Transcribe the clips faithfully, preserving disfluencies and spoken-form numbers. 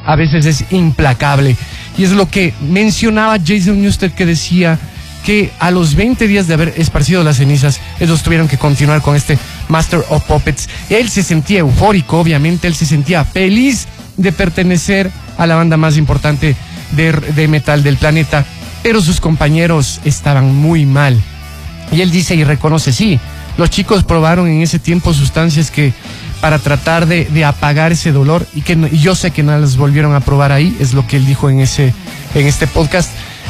a veces es implacable. Y es lo que mencionaba Jason Newsted, que decía que a los veinte días de haber esparcido las cenizas, ellos tuvieron que continuar con este Master of Puppets. Él se sentía eufórico, obviamente, él se sentía feliz de pertenecer a la banda más importante de, de metal del planeta, pero sus compañeros estaban muy mal. Y él dice y reconoce, sí, los chicos probaron en ese tiempo sustancias que para tratar de, de apagar ese dolor, y que no, y yo sé que no las volvieron a probar ahí, es lo que él dijo en ese en este podcast,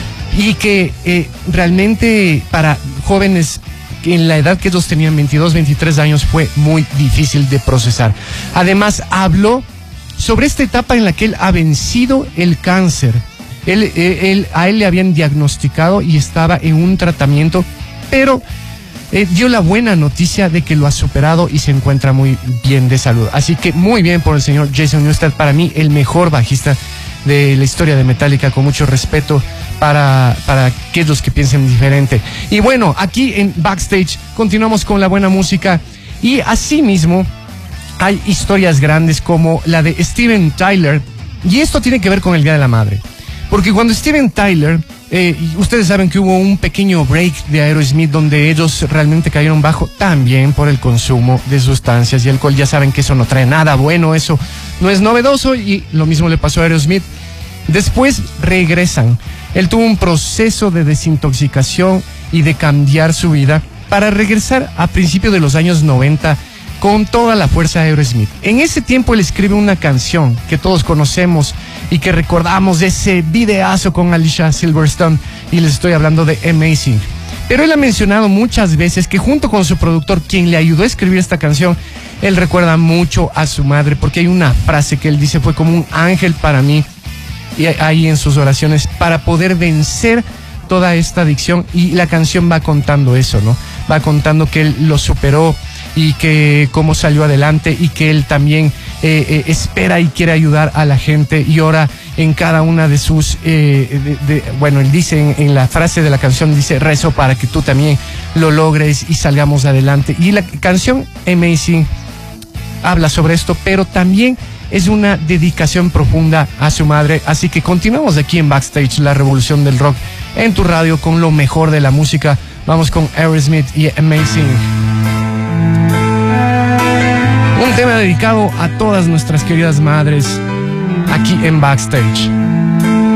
y que eh, realmente para jóvenes en la edad que ellos tenían, veintidós, veintitrés años, fue muy difícil de procesar. Además, habló sobre esta etapa en la que él ha vencido el cáncer. Él, él, a él le habían diagnosticado y estaba en un tratamiento, pero eh, dio la buena noticia de que lo ha superado y se encuentra muy bien de salud. Así que muy bien por el señor Jason Newsted, para mí el mejor bajista de la historia de Metallica, con mucho respeto para, para aquellos que piensen diferente. Y bueno, aquí en Backstage continuamos con la buena música, y asimismo hay historias grandes como la de Steven Tyler, y esto tiene que ver con el Día de la Madre. Porque cuando Steven Tyler, eh, ustedes saben que hubo un pequeño break de Aerosmith donde ellos realmente cayeron bajo también por el consumo de sustancias y alcohol. Ya saben que eso no trae nada bueno, eso no es novedoso, y lo mismo le pasó a Aerosmith. Después regresan. Él tuvo un proceso de desintoxicación y de cambiar su vida para regresar a principios de los años noventa con toda la fuerza de Aerosmith. En ese tiempo él escribe una canción que todos conocemos y que recordamos de ese videazo con Alicia Silverstone, y les estoy hablando de Amazing. Pero él ha mencionado muchas veces que junto con su productor, quien le ayudó a escribir esta canción, él recuerda mucho a su madre, porque hay una frase que él dice: fue como un ángel para mí, y ahí en sus oraciones, para poder vencer toda esta adicción. Y la canción va contando eso, ¿no? Va contando que él lo superó y que cómo salió adelante, y que él también eh, eh, espera y quiere ayudar a la gente, y ora en cada una de sus eh, de, de, bueno, él dice en, en la frase de la canción, dice: rezo para que tú también lo logres y salgamos adelante. Y la canción Amazing habla sobre esto, pero también es una dedicación profunda a su madre. Así que continuamos aquí en Backstage, la revolución del rock en tu radio, con lo mejor de la música. Vamos con Aerosmith y Amazing. Un tema dedicado a todas nuestras queridas madres aquí en Backstage.